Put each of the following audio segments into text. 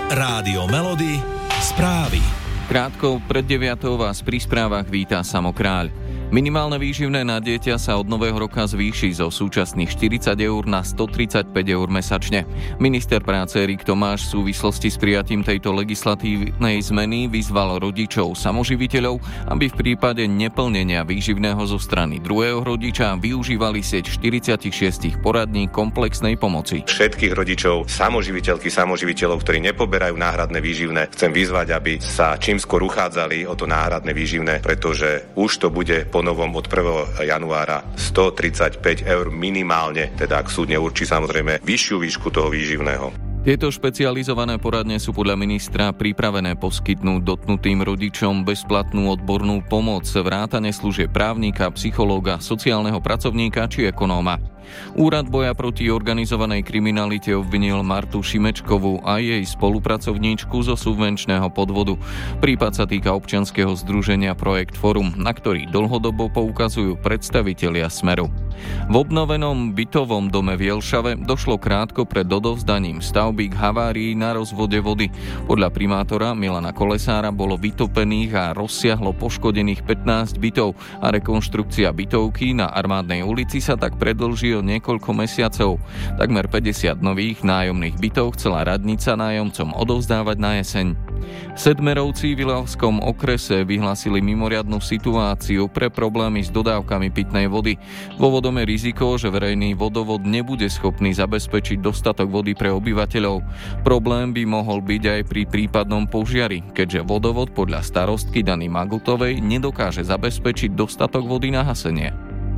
Rádio Melody, správy. Krátko pred 9:00 vás pri správach víta Samo Kráľ. Minimálne výživné na dieťa sa od nového roka zvýši zo súčasných 40 eur na 135 eur mesačne. Minister práce Erik Tomáš v súvislosti s prijatím tejto legislatívnej zmeny vyzval rodičov samoživiteľov, aby v prípade neplnenia výživného zo strany druhého rodiča využívali sieť 46 poradní komplexnej pomoci. Všetkých rodičov, samoživiteľov, ktorí nepoberajú náhradné výživné, chcem vyzvať, aby sa čím skôr uchádzali o to náhradné výživné, pretože už to bude po novom od 1. januára 135 eur minimálne, teda ak súd neurčí samozrejme vyššiu výšku toho výživného. Tieto špecializované poradne sú podľa ministra pripravené poskytnúť dotknutým rodičom bezplatnú odbornú pomoc, vrátane služieb právnika, psychológa, sociálneho pracovníka či ekonóma. Úrad boja proti organizovanej kriminalite obvinil Martu Šimečkovú a jej spolupracovníčku zo subvenčného podvodu. Prípad sa týka občianskeho združenia Projekt Forum, na ktorý dlhodobo poukazujú predstavitelia Smeru. V obnovenom bytovom dome v Jelšave došlo krátko pred odovzdaním stavby k havárii na rozvode vody. Podľa primátora Milana Kolesára bolo vytopených a rozsiahlo poškodených 15 bytov a rekonštrukcia bytovky na Armádnej ulici sa tak predĺží o niekoľko mesiacov. Takmer 50 nových nájomných bytov chcela radnica nájomcom odovzdávať na jeseň. Sedmerovci v Ilavskom okrese vyhlásili mimoriadnu situáciu pre problémy s dodávkami pitnej vody. Dôvodom je riziko, že verejný vodovod nebude schopný zabezpečiť dostatok vody pre obyvateľov. Problém by mohol byť aj pri prípadnom požiari, keďže vodovod podľa starostky Dany Magutovej nedokáže zabezpečiť dostatok vody na hasenie.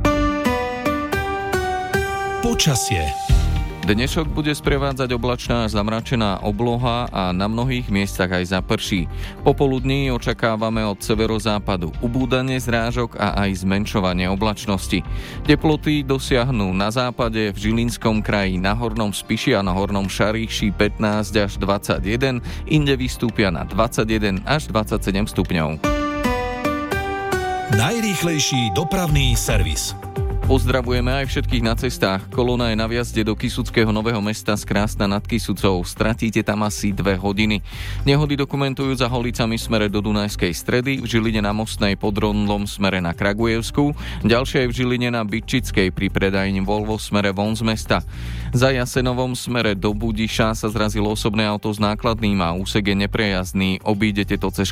Počasie. Dnešok bude sprevádzať oblačná až zamračená obloha a na mnohých miestach aj zaprší. Popoludní očakávame od severozápadu ubúdanie zrážok a aj zmenšovanie oblačnosti. Teploty dosiahnu na západe v Žilinskom kraji, na Hornom Spiši a na Hornom Šariši 15 až 21, inde vystúpia na 21 až 27 stupňov. Najrýchlejší dopravný servis. Pozdravujeme aj všetkých na cestách. Kolóna je na vjazde do Kysuckého Nového Mesta z Krásna nad Kysucou. Stratíte tam asi 2 hodiny. Nehody dokumentujú za Holicami smere do Dunajskej Stredy, v Žiline na Mostnej pod Rondlom smere na Kragujevskú, ďalšia je v Žiline na Bytčickej pri predajni Volvo smere von z mesta. Za Jasenovom smere do Budiša sa zrazilo osobné auto s nákladným a úsek je neprejazdný. Obídete to cez